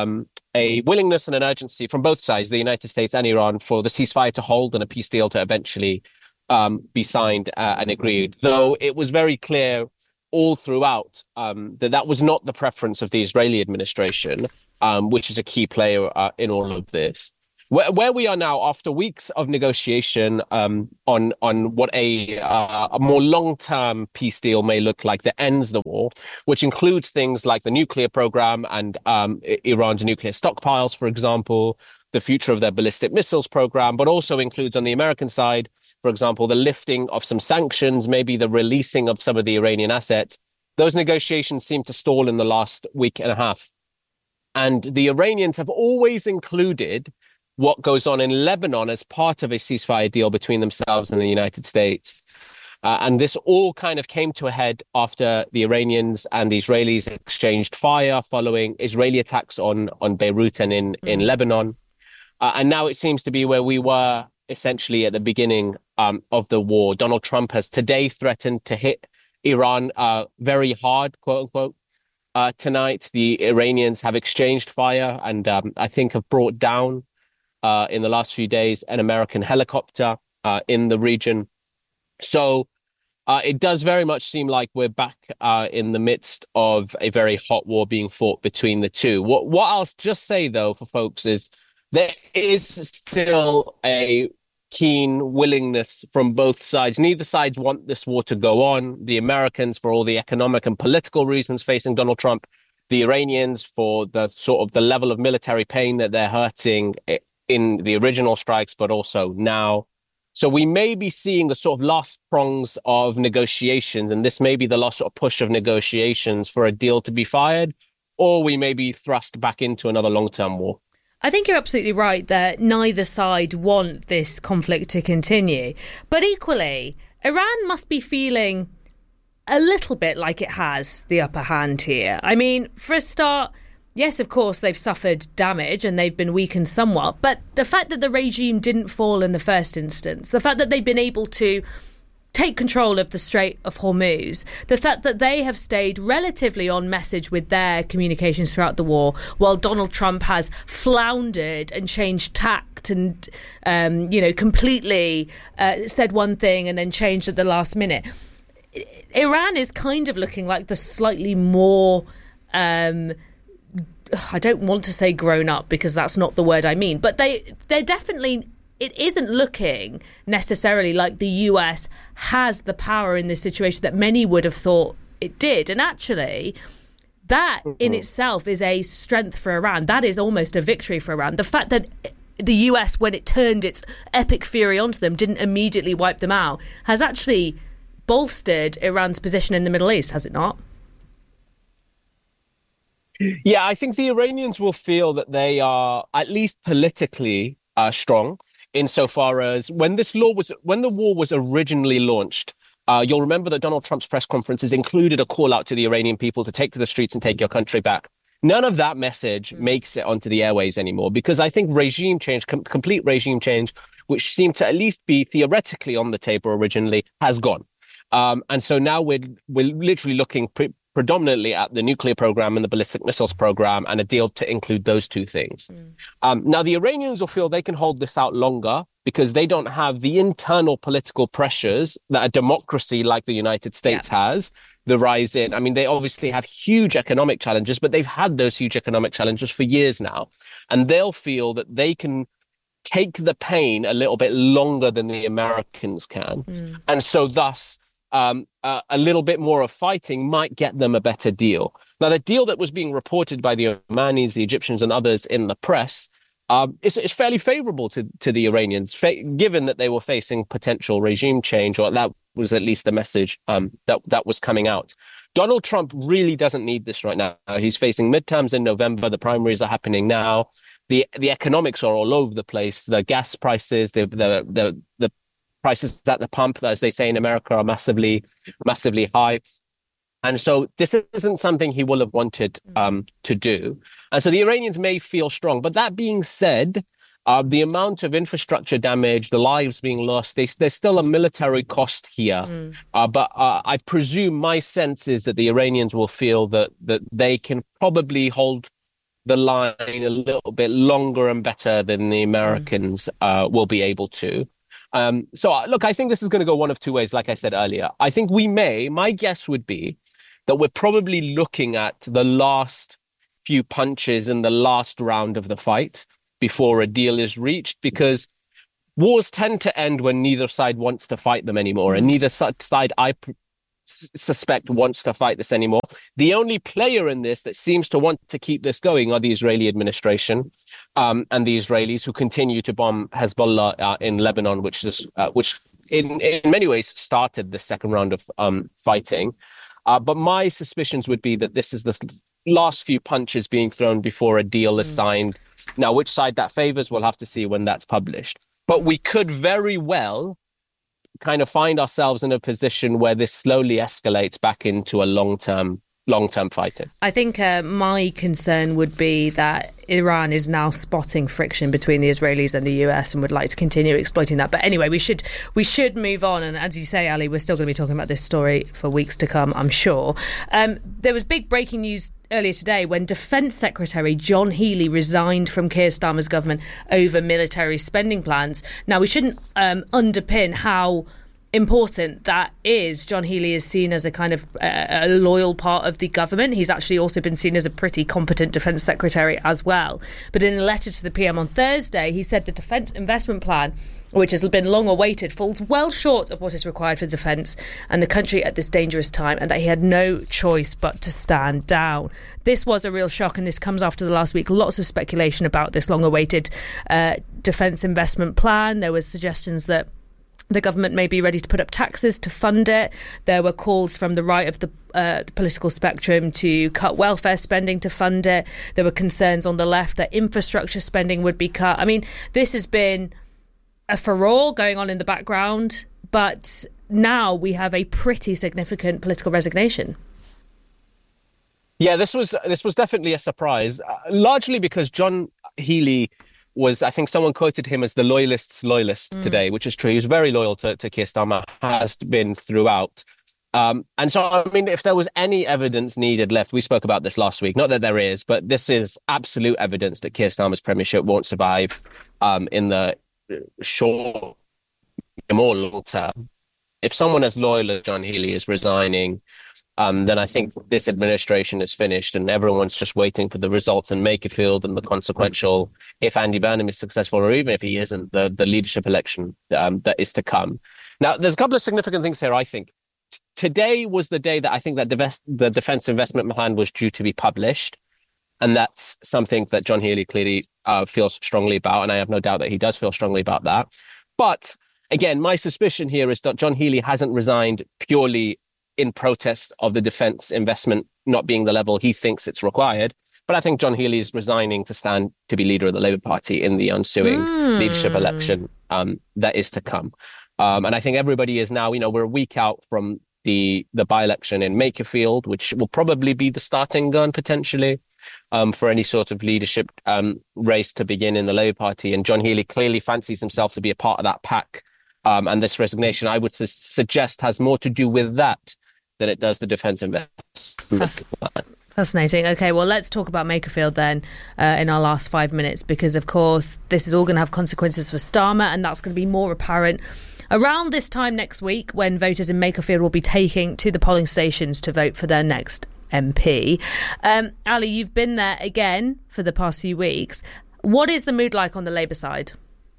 a willingness and an urgency from both sides, the United States and Iran, for the ceasefire to hold and a peace deal to eventually um, be signed uh, and agreed. Though it was very clear all throughout um, that that was not the preference of the Israeli administration, um, which is a key player uh, in all of this. Where, where we are now, after weeks of negotiation um, on on what a, uh, a more long-term peace deal may look like that ends the war, which includes things like the nuclear program and um, Iran's nuclear stockpiles, for example, the future of their ballistic missiles program, but also includes on the American side, for example, the lifting of some sanctions, maybe the releasing of some of the Iranian assets. Those negotiations seem to stall in the last week and a half. And the Iranians have always included what goes on in Lebanon as part of a ceasefire deal between themselves and the United States. Uh, and this all kind of came to a head after the Iranians and the Israelis exchanged fire following Israeli attacks on, on Beirut and in, mm. in Lebanon. Uh, and now it seems to be where we were essentially at the beginning um, of the war. Donald Trump has today threatened to hit Iran uh, very hard, quote unquote. Uh, tonight, the Iranians have exchanged fire and um, I think have brought down Uh, in the last few days, an American helicopter uh, in the region. So uh, it does very much seem like we're back uh, in the midst of a very hot war being fought between the two. What, what I'll just say, though, for folks is there is still a keen willingness from both sides. Neither sides want this war to go on. The Americans, for all the economic and political reasons facing Donald Trump, the Iranians for the sort of the level of military pain that they're hurting in the original strikes, but also now. So we may be seeing the sort of last prongs of negotiations, and this may be the last sort of push of negotiations for a deal to be fired, or we may be thrust back into another long-term war. I think you're absolutely right that neither side want this conflict to continue. But equally, Iran must be feeling a little bit like it has the upper hand here. I mean, for a start, yes, of course, they've suffered damage and they've been weakened somewhat. But the fact that the regime didn't fall in the first instance, the fact that they've been able to take control of the Strait of Hormuz, the fact that they have stayed relatively on message with their communications throughout the war, while Donald Trump has floundered and changed tact and, um, you know, completely uh, said one thing and then changed at the last minute. Iran is kind of looking like the slightly more... Um, I don't want to say grown up because that's not the word I mean, but they they're definitely, it isn't looking necessarily like the U S has the power in this situation that many would have thought it did. And actually, that in itself is a strength for Iran. That is almost a victory for Iran. The fact that the U S, when it turned its epic fury onto them, didn't immediately wipe them out, has actually bolstered Iran's position in the Middle East, has it not? Yeah, I think the Iranians will feel that they are at least politically uh, strong insofar as when this law was, when the war was originally launched, uh, you'll remember that Donald Trump's press conferences included a call out to the Iranian people to take to the streets and take your country back. None of that message makes it onto the airways anymore because I think regime change, com- complete regime change, which seemed to at least be theoretically on the table originally, has gone. Um, and so now we're, we're literally looking pre- predominantly at the nuclear program and the ballistic missiles program and a deal to include those two things. Mm. Um, now, the Iranians will feel they can hold this out longer because they don't have the internal political pressures that a democracy like the United States yeah. has, the rise in. I mean, they obviously have huge economic challenges, but they've had those huge economic challenges for years now. And they'll feel that they can take the pain a little bit longer than the Americans can. Mm. And so thus, Um, uh, a little bit more of fighting might get them a better deal. Now, the deal that was being reported by the Omanis, the Egyptians and others in the press um, is, is fairly favorable to, to the Iranians, fa- given that they were facing potential regime change, or that was at least the message um, that, that was coming out. Donald Trump really doesn't need this right now. He's facing midterms in November. The primaries are happening now. The the economics are all over the place. The gas prices, the the the, the prices at the pump, as they say in America, are massively, massively high. And so this isn't something he will have wanted um, to do. And so the Iranians may feel strong. But that being said, uh, the amount of infrastructure damage, the lives being lost, they, there's still a military cost here. Mm. Uh, but uh, I presume my sense is that the Iranians will feel that that they can probably hold the line a little bit longer and better than the Americans uh, will be able to. Um, so, uh, look, I think this is going to go one of two ways, like I said earlier. I think we may, my guess would be that we're probably looking at the last few punches in the last round of the fight before a deal is reached, because wars tend to end when neither side wants to fight them anymore, and neither side, I pr- suspect, wants to fight this anymore. The only player in this that seems to want to keep this going are the Israeli administration um, and the Israelis, who continue to bomb Hezbollah uh, in Lebanon, which is uh, which in, in many ways started the second round of um, fighting. Uh, but my suspicions would be that this is the last few punches being thrown before a deal is signed. Now, which side that favors, we'll have to see when that's published. But we could very well kind of find ourselves in a position where this slowly escalates back into a long-term long-term fighting. I think uh, my concern would be that Iran is now spotting friction between the Israelis and the U S and would like to continue exploiting that. But anyway, we should we should move on. And as you say, Ali, we're still going to be talking about this story for weeks to come, I'm sure. Um, there was big breaking news earlier today when Defence Secretary John Healey resigned from Keir Starmer's government over military spending plans. Now, we shouldn't um, underpin how important that is. John Healey is seen as a kind of uh, a loyal part of the government. He's actually also been seen as a pretty competent defence secretary as well. But in a letter to the P M on Thursday, he said the defence investment plan, which has been long awaited, falls well short of what is required for defence and the country at this dangerous time, and that he had no choice but to stand down. This was a real shock, and this comes after the last week. Lots of speculation about this long awaited uh, defence investment plan. There was suggestions that the government may be ready to put up taxes to fund it. There were calls from the right of the, uh, the political spectrum to cut welfare spending to fund it. There were concerns on the left that infrastructure spending would be cut. I mean, this has been a furore going on in the background, but now we have a pretty significant political resignation. Yeah, this was this was definitely a surprise, uh, largely because John Healey was, I think someone quoted him as the loyalist's loyalist mm. today, which is true. He was very loyal to, to Keir Starmer, has been throughout. Um, and so, I mean, if there was any evidence needed left, we spoke about this last week, not that there is, but this is absolute evidence that Keir Starmer's premiership won't survive um, in the short, more long term. If someone as loyal as John Healey is resigning, Um, then I think this administration is finished and everyone's just waiting for the results in Makerfield and the consequential, if Andy Burnham is successful or even if he isn't, the, the leadership election um, that is to come. Now, there's a couple of significant things here, I think. T- today was the day that I think that the, the Defence Investment Plan was due to be published. And that's something that John Healey clearly uh, feels strongly about. And I have no doubt that he does feel strongly about that. But again, my suspicion here is that John Healey hasn't resigned purely in protest of the defence investment not being the level he thinks it's required. But I think John Healey is resigning to stand to be leader of the Labour Party in the ensuing mm. leadership election um, that is to come. Um, and I think everybody is now, you know, we're a week out from the, the by-election in Makerfield, which will probably be the starting gun potentially um, for any sort of leadership um, race to begin in the Labour Party. And John Healey clearly fancies himself to be a part of that pack. Um, and this resignation, I would su- suggest, has more to do with that than it does the defence investment plan. Fascinating. Okay, well, let's talk about Makerfield then uh, in our last five minutes, because, of course, this is all going to have consequences for Starmer, and that's going to be more apparent around this time next week when voters in Makerfield will be taking to the polling stations to vote for their next M P. Um, Ali, you've been there again for the past few weeks. What is the mood like on the Labour side?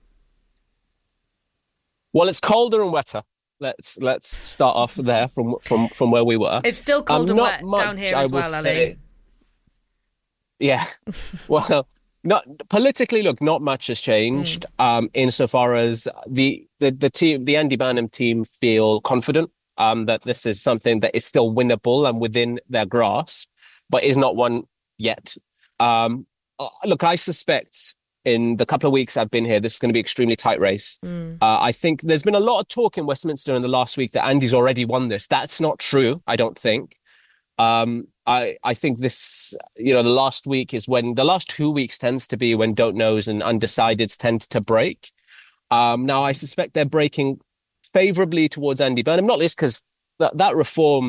Well, it's colder and wetter. Let's let's start off there from from, from where we were. It's still cold um, and wet much, down here as well, Ali. Yeah. Well, not politically, look, not much has changed mm. um, insofar as the, the, the team, the Andy Burnham team feel confident um, that this is something that is still winnable and within their grasp, but is not one yet. Um, uh, look, I suspect in the couple of weeks I've been here, this is going to be an extremely tight race. Mm. Uh, I think there's been a lot of talk in Westminster in the last week that Andy's already won this. That's not true, I don't think. Um, I, I think this, you know, the last week is when, the last two weeks tends to be when don't knows and undecideds tend to break. Um, now, I suspect they're breaking favourably towards Andy Burnham, not least because th- that reform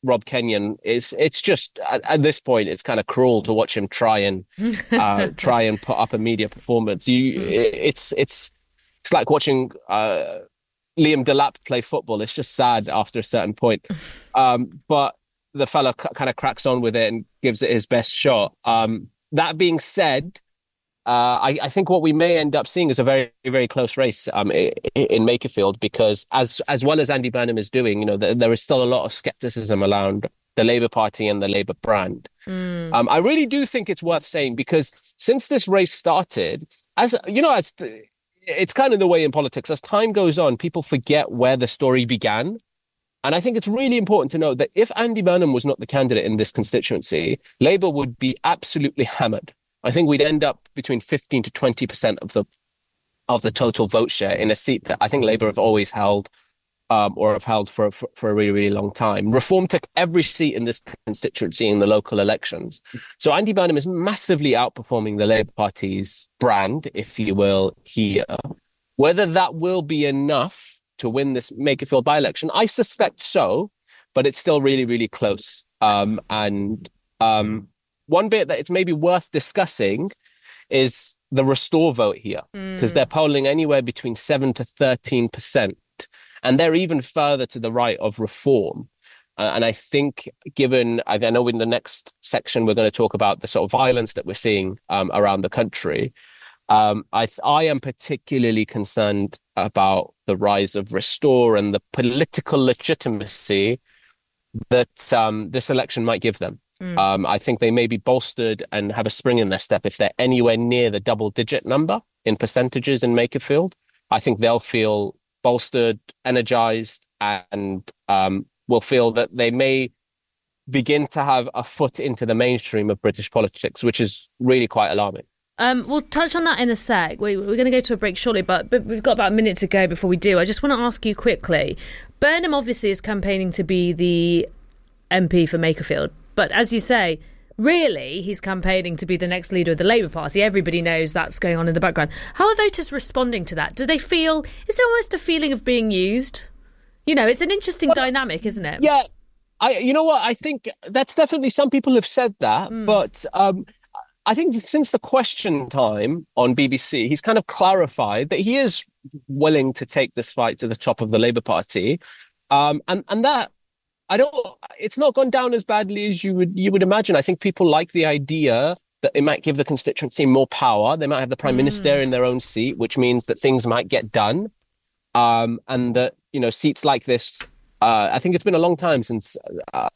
Rob Kenyon is, it's just, at, at this point, it's kind of cruel to watch him try and uh, try and put up a media performance. You, it's, it's, it's like watching uh, Liam Delap play football. It's just sad after a certain point. Um, but the fella c- kind of cracks on with it and gives it his best shot. Um, that being said, Uh, I, I think what we may end up seeing is a very, very close race um, in, in Makerfield, because as as well as Andy Burnham is doing, you know, there, there is still a lot of scepticism around the Labour Party and the Labour brand. Mm. Um, I really do think it's worth saying, because since this race started, as you know, as the, it's kind of the way in politics. As time goes on, people forget where the story began. And I think it's really important to note that if Andy Burnham was not the candidate in this constituency, Labour would be absolutely hammered. I think we'd end up between fifteen to twenty percent of the of the total vote share in a seat that I think Labour have always held um, or have held for, for, for a really, really long time. Reform took every seat in this constituency in the local elections. So Andy Burnham is massively outperforming the Labour Party's brand, if you will, here. Whether that will be enough to win this Makerfield by-election, I suspect so, but it's still really, really close. Um, and... Um, One bit that it's maybe worth discussing is the Restore vote here, because mm. they're polling anywhere between seven to thirteen percent. And they're even further to the right of Reform. Uh, and I think given, I know in the next section, we're going to talk about the sort of violence that we're seeing um, around the country. Um, I, I am particularly concerned about the rise of Restore and the political legitimacy that um, this election might give them. Mm. Um, I think they may be bolstered and have a spring in their step if they're anywhere near the double-digit number in percentages in Makerfield. I think they'll feel bolstered, energized, and um, will feel that they may begin to have a foot into the mainstream of British politics, which is really quite alarming. Um, we'll touch on that in a sec. We, we're going to go to a break shortly, but, but we've got about a minute to go before we do. I just want to ask you quickly. Burnham obviously is campaigning to be the M P for Makerfield. But as you say, really, he's campaigning to be the next leader of the Labour Party. Everybody knows that's going on in the background. How are voters responding to that? Do they feel, is there almost a feeling of being used? You know, it's an interesting well, dynamic, isn't it? Yeah. I, you know what? I think that's definitely, some people have said that. Mm. But um, I think since the Question Time on B B C, he's kind of clarified that he is willing to take this fight to the top of the Labour Party. Um, and, and that, I don't, it's not gone down as badly as you would you would imagine. I think people like the idea that it might give the constituency more power. They might have the Prime mm. Minister in their own seat, which means that things might get done. Um, and that, you know, seats like this, uh, I think it's been a long time since uh,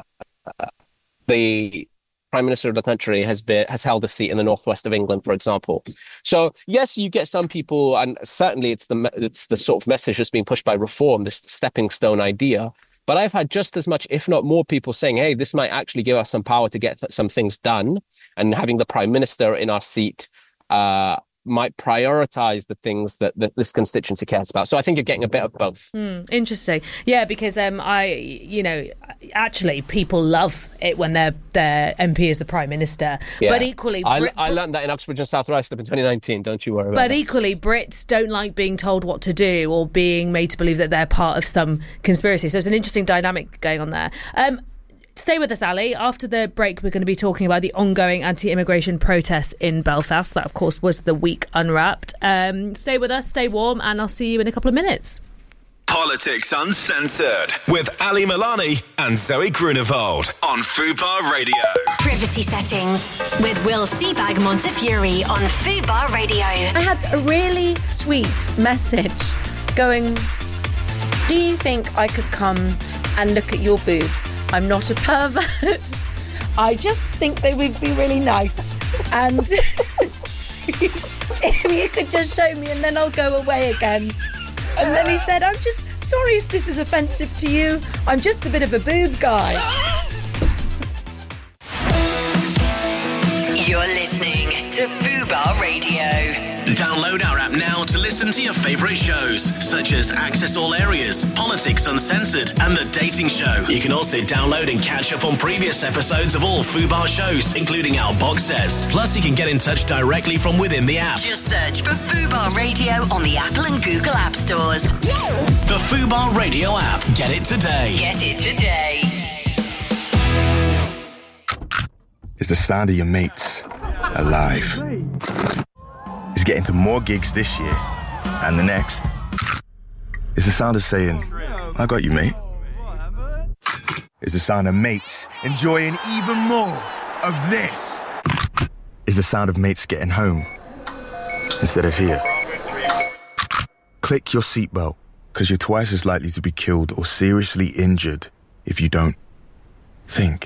the Prime Minister of the country has been has held a seat in the northwest of England, for example. So yes, you get some people, and certainly it's the it's the sort of message that's being pushed by Reform, this stepping stone idea. But I've had just as much, if not more, people saying, hey, this might actually give us some power to get th- some things done. And having the Prime Minister in our seat uh, might prioritise the things that, that this constituency cares about. So I think you're getting a bit of both. Mm, interesting. Yeah, because um, I, you know, actually people love it when their their M P is the Prime Minister. Yeah. But equally... I, Brit- I learned that in Uxbridge and South Ruislip in twenty nineteen, don't you worry about But that. equally, Brits don't like being told what to do or being made to believe that they're part of some conspiracy. So it's an interesting dynamic going on there. Um, Stay with us, Ali. After the break, we're going to be talking about the ongoing anti-immigration protests in Belfast. That, of course, was the week unwrapped. Um, stay with us, stay warm, and I'll see you in a couple of minutes. Politics Uncensored with Ali Milani and Zoe Grunewald on Fubar Radio. Privacy settings with Will Seabag Montefiore on Fubar Radio. I had a really sweet message going, do you think I could come and look at your boobs? I'm not a pervert. I just think they would be really nice. And if you could just show me and then I'll go away again. And then he said, I'm just sorry if this is offensive to you. I'm just a bit of a boob guy. You're listening to Fubar Radio. Download our app now to listen to your favourite shows, such as Access All Areas, Politics Uncensored, and The Dating Show. You can also download and catch up on previous episodes of all Fubar shows, including our box sets. Plus, you can get in touch directly from within the app. Just search for Fubar Radio on the Apple and Google App Stores. The Fubar Radio app. Get it today. Get it today. It's the sound of your mates alive. It's getting to more gigs this year and the next. It's the sound of saying, I got you, mate. It's the sound of mates enjoying even more of this. It's the sound of mates getting home instead of here. Click your seatbelt, because you're twice as likely to be killed or seriously injured if you don't. Think.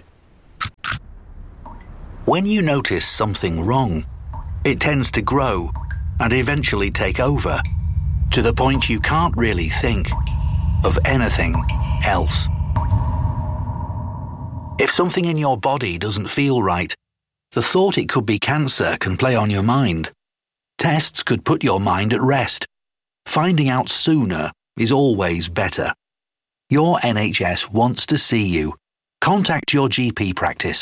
When you notice something wrong, it tends to grow and eventually take over, to the point you can't really think of anything else. If something in your body doesn't feel right, the thought it could be cancer can play on your mind. Tests could put your mind at rest. Finding out sooner is always better. Your N H S wants to see you. Contact your G P practice.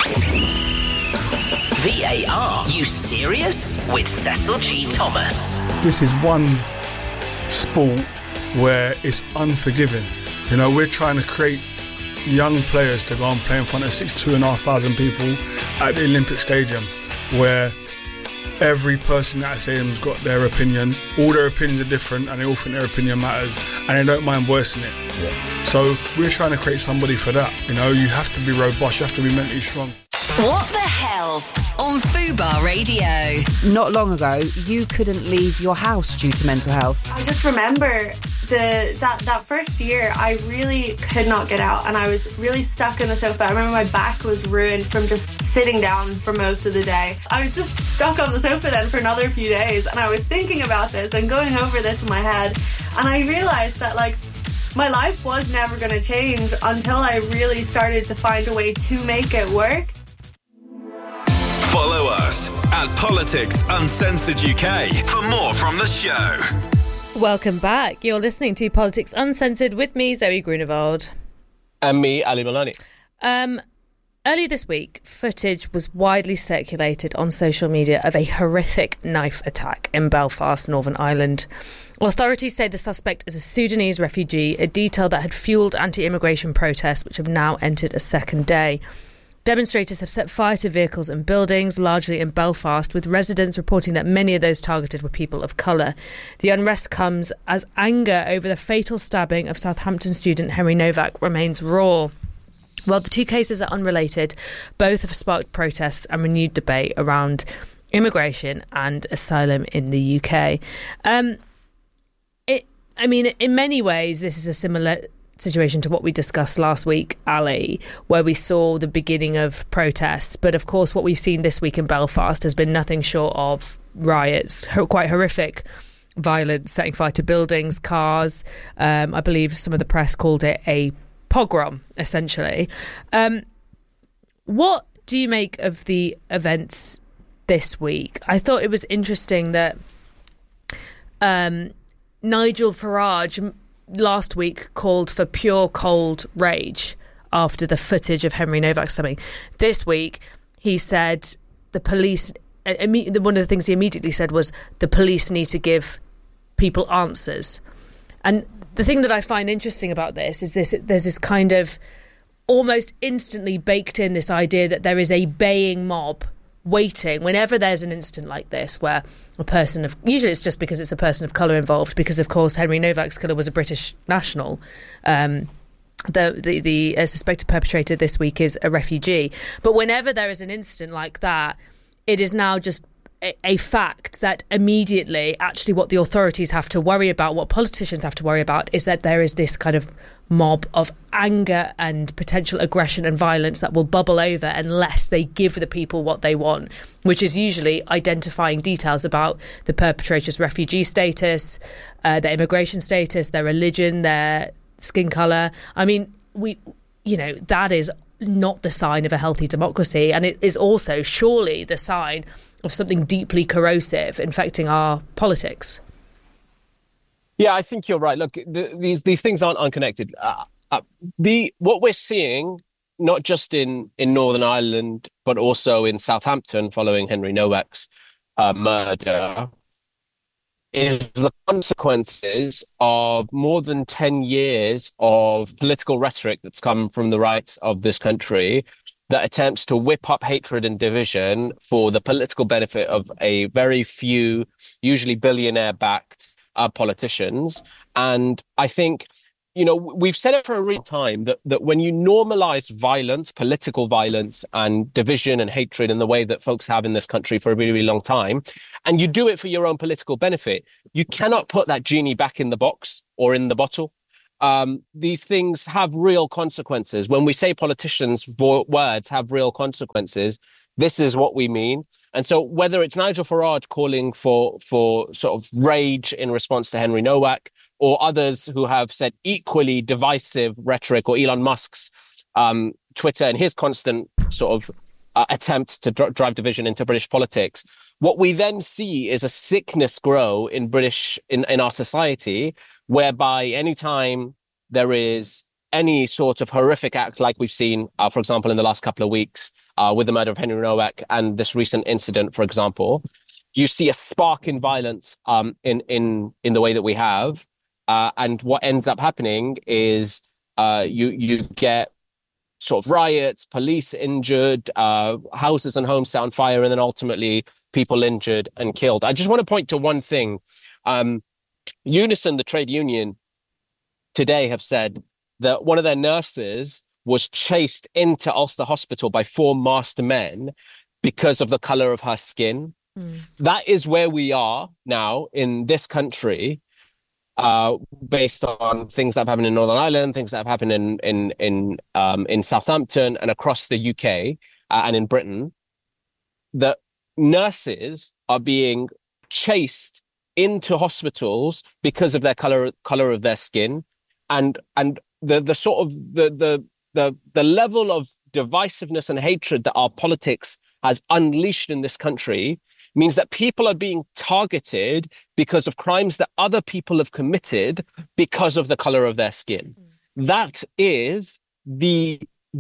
V A R, you serious? With Cecil G. Thomas. This is one sport where it's unforgiving. You know, we're trying to create young players to go and play in front of sixty-two and a half thousand people at the Olympic Stadium, where every person at the stadium's got their opinion. All their opinions are different, and they all think their opinion matters, and they don't mind voicing it. Yeah. So we're trying to create somebody for that. You know, you have to be robust, you have to be mentally strong. What the hell on Fubar Radio? Not long ago, you couldn't leave your house due to mental health. I just remember the that, that first year, I really could not get out, and I was really stuck in the sofa. I remember my back was ruined from just sitting down for most of the day. I was just stuck on the sofa then for another few days, and I was thinking about this and going over this in my head, and I realised that, like, my life was never going to change until I really started to find a way to make it work. Follow us at Politics Uncensored U K for more from the show. Welcome back. You're listening to Politics Uncensored with me, Zoe Grunewald. And me, Ali Malani. Um, earlier this week, footage was widely circulated on social media of a horrific knife attack in Belfast, Northern Ireland. Authorities say the suspect is a Sudanese refugee, a detail that had fuelled anti-immigration protests, which have now entered a second day. Demonstrators have set fire to vehicles and buildings, largely in Belfast, with residents reporting that many of those targeted were people of colour. The unrest comes as anger over the fatal stabbing of Southampton student Henry Novak remains raw. While the two cases are unrelated, both have sparked protests and renewed debate around immigration and asylum in the U K. Um, it, I mean, in many ways, this is a similar situation to what we discussed last week, Ali, where we saw the beginning of protests. But of course, what we've seen this week in Belfast has been nothing short of riots, quite horrific violence, setting fire to buildings, cars. Um, I believe some of the press called it a pogrom, essentially. Um, what do you make of the events this week? I thought it was interesting that um, Nigel Farage last week called for pure cold rage after the footage of Henry Novak stabbing. This week, he said the police, one of the things he immediately said was the police need to give people answers. And the thing that I find interesting about this is this: there's this kind of almost instantly baked in this idea that there is a baying mob waiting whenever there's an incident like this where a person of, usually it's just because it's a person of colour involved, because of course Henry Novak's killer was a British national. Um, the the, the uh, suspected perpetrator this week is a refugee. But whenever there is an incident like that, it is now just a, a fact that immediately actually what the authorities have to worry about, what politicians have to worry about, is that there is this kind of mob of anger and potential aggression and violence that will bubble over unless they give the people what they want, which is usually identifying details about the perpetrator's refugee status, uh, their immigration status, their religion, their skin colour. I mean, we, you know, that is not the sign of a healthy democracy, and it is also surely the sign of something deeply corrosive infecting our politics. Yeah, I think you're right. Look, the, these these things aren't unconnected. Uh, uh, the what we're seeing, not just in, in Northern Ireland, but also in Southampton following Henry Novak's uh, murder, is the consequences of more than ten years of political rhetoric that's come from the right of this country, that attempts to whip up hatred and division for the political benefit of a very few, usually billionaire-backed uh, politicians. And I think, you know, we've said it for a real time that, that when you normalize violence, political violence and division and hatred in the way that folks have in this country for a really, really long time, and you do it for your own political benefit, you cannot put that genie back in the box or in the bottle. Um, these things have real consequences. When we say politicians' vo- words have real consequences, this is what we mean. And so whether it's Nigel Farage calling for for sort of rage in response to Henry Nowak, or others who have said equally divisive rhetoric, or Elon Musk's um, Twitter and his constant sort of uh, attempt to dr- drive division into British politics, what we then see is a sickness grow in British in, in our society, whereby anytime there is any sort of horrific act like we've seen, uh, for example, in the last couple of weeks uh, with the murder of Henry Nowak and this recent incident, for example, you see a spark in violence um, in, in, in the way that we have. Uh, and what ends up happening is uh, you you get sort of riots, police injured, uh, houses and homes set on fire, and then ultimately people injured and killed. I just want to point to one thing. Um, Unison, the trade union, today have said that one of their nurses was chased into Ulster Hospital by four masked men because of the colour of her skin. Mm. That is where we are now in this country, uh, based on things that have happened in Northern Ireland, things that have happened in in in um, in Southampton and across the U K uh, and in Britain. That nurses are being chased into hospitals because of their color color of their skin, and and the the sort of the the the the level of divisiveness and hatred that our politics has unleashed in this country means that people are being targeted because of crimes that other people have committed because of the color of their skin. That is the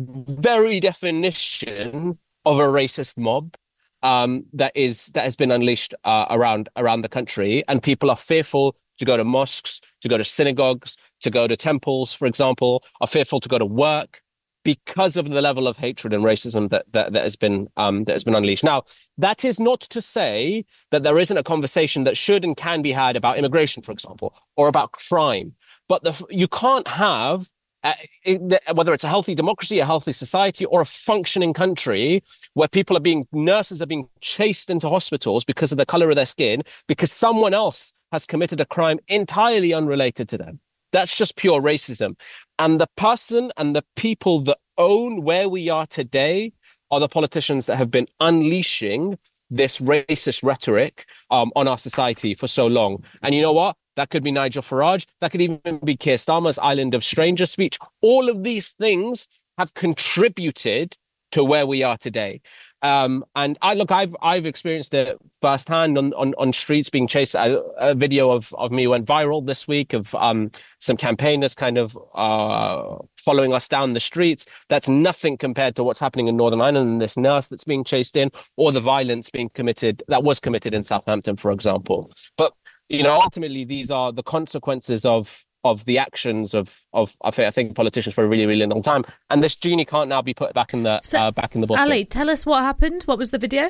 very definition of a racist mob. Um, that is that has been unleashed uh, around around the country, and people are fearful to go to mosques, to go to synagogues, to go to temples, for example, are fearful to go to work because of the level of hatred and racism that that, that has been um, that has been unleashed. Now, that is not to say that there isn't a conversation that should and can be had about immigration, for example, or about crime. But the, you can't have Uh, it, whether it's a healthy democracy, a healthy society, or a functioning country where people are being, nurses are being chased into hospitals because of the color of their skin, because someone else has committed a crime entirely unrelated to them. That's just pure racism. And the person and the people that own where we are today are the politicians that have been unleashing this racist rhetoric um, on our society for so long. And you know what? That could be Nigel Farage. That could even be Keir Starmer's Island of Strangers speech. All of these things have contributed to where we are today. Um, and I look, I've I've experienced it firsthand on, on, on streets being chased. A, a video of, of me went viral this week of um, some campaigners kind of uh, following us down the streets. That's nothing compared to what's happening in Northern Ireland and this nurse that's being chased in, or the violence being committed, that was committed in Southampton, for example. But you know, ultimately, these are the consequences of of the actions of of I think politicians for a really, really long time. And this genie can't now be put back in the so, uh, back in the bottle. Ali, tell us what happened. What was the video?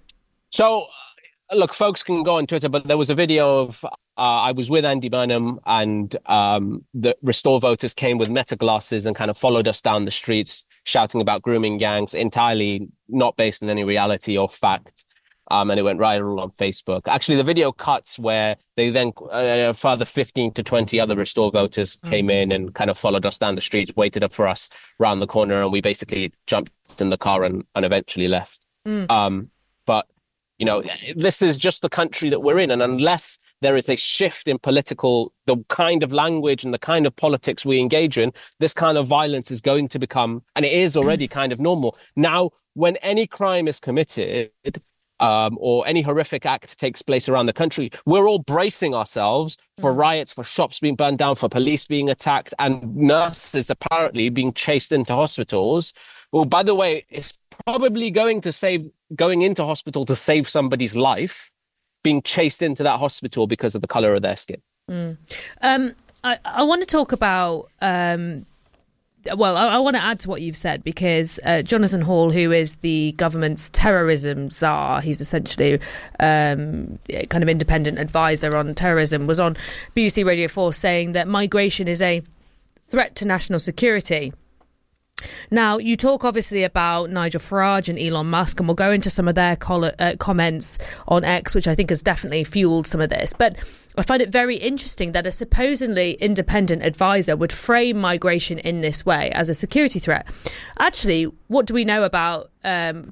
So, look, folks can go on Twitter, but there was a video of uh, I was with Andy Burnham, and um, the Restore voters came with meta glasses and kind of followed us down the streets, shouting about grooming gangs, entirely not based on any reality or fact. Um, and it went viral on Facebook. Actually, the video cuts where they then, uh, further fifteen to twenty other Restore voters mm. came in and kind of followed us down the streets, waited up for us round the corner, and we basically jumped in the car and, and eventually left. Mm. Um, but, you know, this is just the country that we're in. And unless there is a shift in political, the kind of language and the kind of politics we engage in, this kind of violence is going to become, and it is already kind of normal. Now, when any crime is committed, Um, or any horrific act takes place around the country, we're all bracing ourselves for riots, for shops being burned down, for police being attacked, and nurses apparently being chased into hospitals. Well, by the way, it's probably going to save, going into hospital to save somebody's life, being chased into that hospital because of the colour of their skin. Mm. Um, I, I want to talk about um, well, I, I want to add to what you've said because uh, Jonathan Hall, who is the government's terrorism czar, he's essentially um, kind of independent advisor on terrorism, was on B B C Radio four saying that migration is a threat to national security. Now, you talk obviously about Nigel Farage and Elon Musk, and we'll go into some of their col- uh, comments on X, which I think has definitely fueled some of this. But I find it very interesting that a supposedly independent advisor would frame migration in this way as a security threat. Actually, what do we know about um,